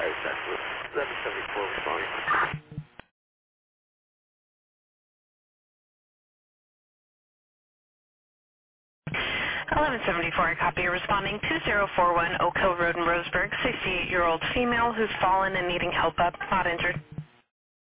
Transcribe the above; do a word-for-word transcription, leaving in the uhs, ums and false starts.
That's eleven seventy-four responding. eleven seventy-four, copy, responding two zero four one Oak Hill Road in Roseburg, sixty-eight-year-old female who's fallen and needing help up, not injured.